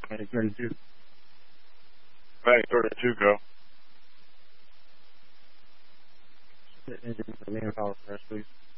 Medic 32. Medic 32, go. Engine for manpower press, please.